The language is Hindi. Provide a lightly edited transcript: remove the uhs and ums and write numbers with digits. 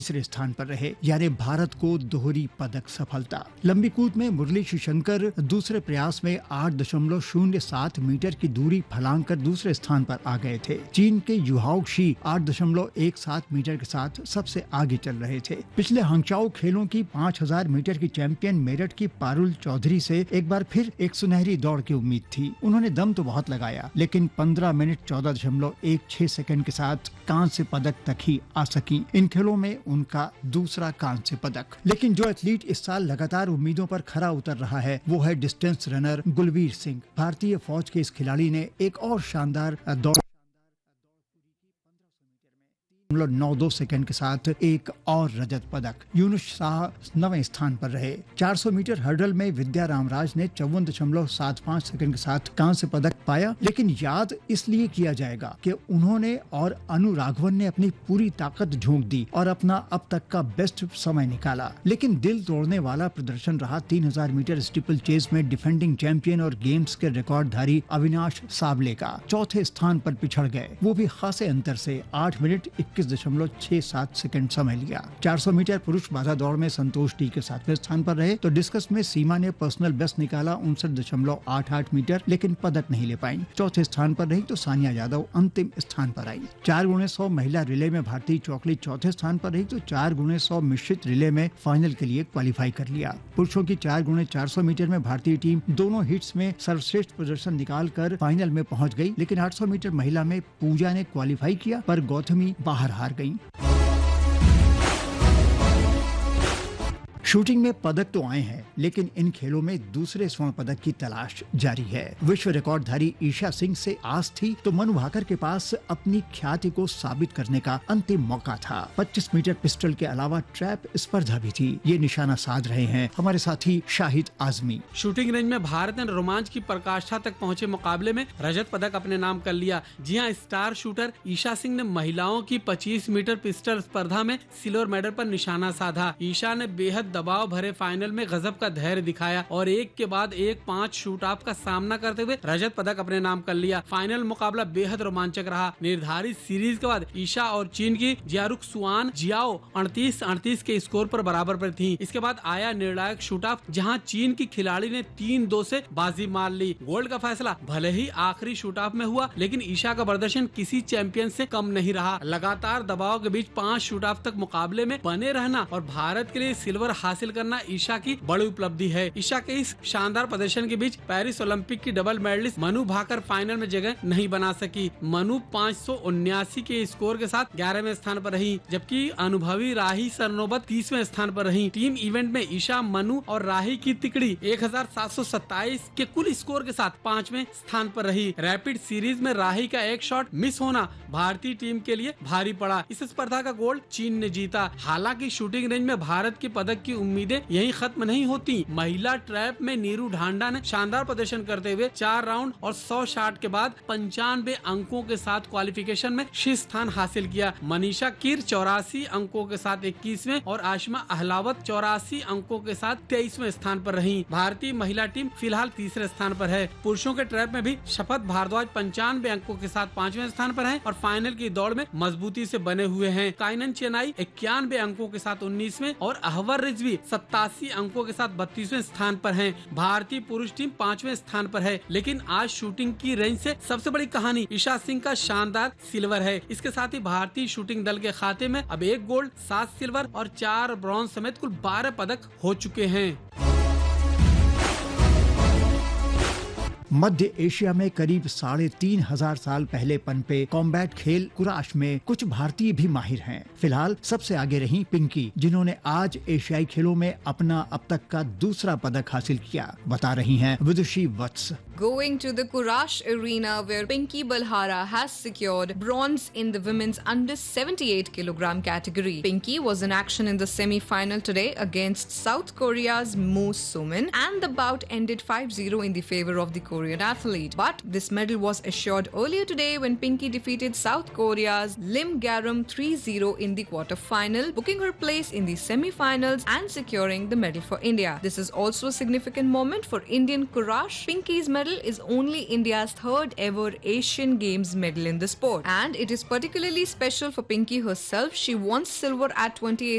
तीसरे स्थान पर रहे, यानी भारत को दोहरी पदक सफलता। लंबी कूद में मुरली शंकर दूसरे प्रयास में 8.07 मीटर की दूरी फलांग कर दूसरे स्थान पर आ गए थे। चीन के युहाओ शी 8.17 मीटर के साथ सबसे आगे चल रहे थे। पिछले हंगचाओ खेलों की 5000 मीटर की चैंपियन मेरठ की पारुल चौधरी से एक बार फिर एक सुनहरी दौड़ की उम्मीद थी। उन्होंने दम तो बहुत लगाया, लेकिन 15 मिनट 14.16 सेकंड के साथ कांस्य पदक तक ही आ सकी। इन खेलों में उनका दूसरा कांस्य पदक। लेकिन जो एथलीट इस साल लगातार उम्मीदों पर खरा उतर रहा है वो है डिस्टेंस रनर गुलवीर सिंह। भारतीय फौज के इस खिलाड़ी ने एक और शानदार दौड़ 9.2 सेकंड के साथ एक और रजत पदक। यूनुस शाह 9वें स्थान पर रहे। 400 मीटर हर्डल में विद्या रामराज ने 54.75 सेकंड के साथ कांस्य पदक पाया, लेकिन याद इसलिए किया जाएगा कि उन्होंने और अनु राघवन ने अपनी पूरी ताकत झोंक दी और अपना अब तक का बेस्ट समय निकाला। लेकिन दिल तोड़ने वाला प्रदर्शन रहा 3000 मीटर स्टीपल चेज में डिफेंडिंग चैंपियन और गेम्स के रिकॉर्डधारी अविनाश साबले का। चौथे स्थान पर पिछड़ गए, वो भी खासे अंतर से। 8 मिनट 21.67 सेकंड समय लिया। 400 मीटर पुरुष बाधा दौड़ में संतोष टी के 7वें स्थान पर रहे, तो डिस्कस में सीमा ने पर्सनल बेस्ट निकाला 59.88 मीटर, लेकिन पदक नहीं ले पाई। चौथे स्थान पर रही तो सानिया यादव अंतिम स्थान पर आई। 4x100 महिला रिले में भारतीय चौकली चौथे स्थान पर रही, तो 4x100 मिश्रित रिले में फाइनल के लिए क्वालिफाई कर लिया। पुरुषों की 4x400 मीटर में भारतीय टीम दोनों हिट्स में सर्वश्रेष्ठ प्रदर्शन निकाल कर फाइनल में पहुंच गई, लेकिन 800 मीटर महिला में पूजा ने क्वालिफाई किया पर गौतमी बाहर हार गई। शूटिंग में पदक तो आए हैं, लेकिन इन खेलों में दूसरे स्वर्ण पदक की तलाश जारी है। विश्व रिकॉर्डधारी ईशा सिंह से आस थी तो मनु भाकर के पास अपनी ख्याति को साबित करने का अंतिम मौका था। 25 मीटर पिस्टल के अलावा ट्रैप स्पर्धा भी थी। ये निशाना साध रहे हैं हमारे साथी शाहिद आजमी। शूटिंग रेंज में भारत ने रोमांच की पराकाष्ठा तक पहुँचे मुकाबले में रजत पदक अपने नाम कर लिया। जी हाँ, स्टार शूटर ईशा सिंह ने महिलाओं की 25 मीटर पिस्टल स्पर्धा में सिल्वर मेडल पर निशाना साधा। ईशा ने बेहद दबाव भरे फाइनल में गजब का धैर्य दिखाया और एक के बाद एक 5 शूट ऑफ का सामना करते हुए रजत पदक अपने नाम कर लिया। फाइनल मुकाबला बेहद रोमांचक रहा। निर्धारित सीरीज के बाद ईशा और चीन की जियारुक सुआन जियाओ 38-38 के स्कोर पर बराबर पर थी। इसके बाद आया निर्णायक शूट ऑफ, जहां चीन की खिलाड़ी ने 3-2 से बाजी मार ली। गोल्ड का फैसला भले ही आखिरी शूट ऑफ में हुआ, लेकिन ईशा का प्रदर्शन किसी चैंपियन से कम नहीं रहा। लगातार दबाव के बीच 5 शूट ऑफ तक मुकाबले में बने रहना और भारत के लिए सिल्वर हासिल करना ईशा की बड़ी उपलब्धि है। ईशा के इस शानदार प्रदर्शन के बीच पेरिस ओलंपिक की double medallist Manu Bhaker final में जगह नहीं बना सकी। मनु 579 के स्कोर के साथ 11वें स्थान पर रही, जबकि अनुभवी राही सरनोबत 30वें स्थान पर रही। टीम इवेंट में ईशा, मनु और राही की तिकड़ी 1727 के कुल स्कोर के साथ 5वें स्थान पर रही। रैपिड सीरीज में राही का एक शॉट मिस होना भारतीय टीम के लिए भारी पड़ा। इस स्पर्धा का गोल्ड चीन ने जीता। हालांकि शूटिंग रेंज में भारत के पदक की उम्मीदें यही खत्म नहीं होती। महिला ट्रैप में नीरू ढांडा ने शानदार प्रदर्शन करते हुए 4 राउंड और 100 शॉट के बाद 95 अंकों के साथ क्वालिफिकेशन में शीर्ष स्थान हासिल किया। मनीषा कीर 84 अंकों के साथ 21वें और आशमा अहलावत 84 अंकों के साथ 23वें स्थान पर रही। भारतीय महिला टीम फिलहाल तीसरे स्थान पर है। पुरुषों के ट्रैप में भी शपथ भारद्वाज 95 अंकों के साथ 5वें स्थान पर है और फाइनल की दौड़ में मजबूती से बने हुए हैं। काइनन चेनाई 91 अंकों के साथ 19वें और अहवर रिजवी 87 अंकों के साथ 32वें स्थान पर हैं। भारतीय पुरुष टीम 5वें स्थान पर है। लेकिन आज शूटिंग की रेंज से सबसे बड़ी कहानी ईशा सिंह का शानदार सिल्वर है। इसके साथ ही भारतीय शूटिंग दल के खाते में अब 1 गोल्ड, 7 सिल्वर और 4 ब्रॉन्ज समेत कुल 12 पदक हो चुके हैं। मध्य एशिया में करीब 3500 साल पहले पनपे कॉम्बैट खेल कुराश में कुछ भारतीय भी माहिर हैं। फिलहाल सबसे आगे रही पिंकी, जिन्होंने आज एशियाई खेलों में अपना अब तक का दूसरा पदक हासिल किया। बता रही हैं विदुषी वत्स। Going to the Kurash arena where Pinky Balhara has secured bronze in the women's under 78 kilogram category. Pinky was in action in the semi-final today against South Korea's Moo Sumin, and the bout ended 5-0 in the favor of the Korean athlete. But this medal was assured earlier today when Pinky defeated South Korea's Lim Garum 3-0 in the quarter-final, booking her place in the semi-finals and securing the medal for India. This is also a significant moment for Indian Kurash. Pinky's medal medal is only India's third ever Asian Games medal in the sport. And it is particularly special for Pinky herself. She won silver at 28